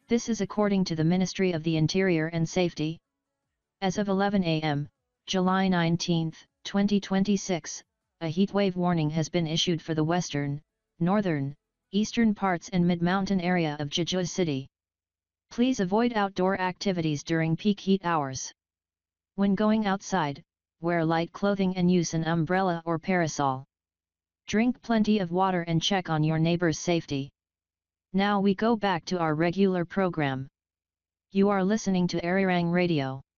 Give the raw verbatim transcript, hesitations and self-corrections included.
This is according to the Ministry of the Interior and Safety. As of eleven a m, July nineteenth, twenty twenty-six, a heatwave warning has been issued for the western, northern, eastern parts and mid-mountain area of Jeju City. Please avoid outdoor activities during peak heat hours. When going outside, wear light clothing and use an umbrella or parasol. Drink plenty of water and check on your neighbor's safety. Now we go back to our regular program. You are listening to Arirang Radio.